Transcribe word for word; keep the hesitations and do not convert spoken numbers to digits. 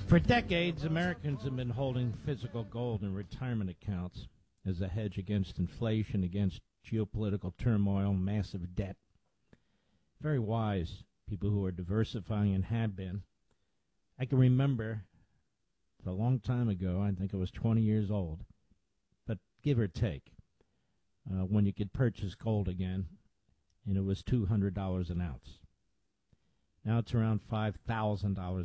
For decades, Americans have been holding physical gold in retirement accounts as a hedge against inflation, against geopolitical turmoil, massive debt. Very wise people who are diversifying and have been. I can remember a long time ago, I think I was twenty years old, but give or take, uh, when you could purchase gold again, and it was two hundred dollars an ounce. Now it's around five thousand dollars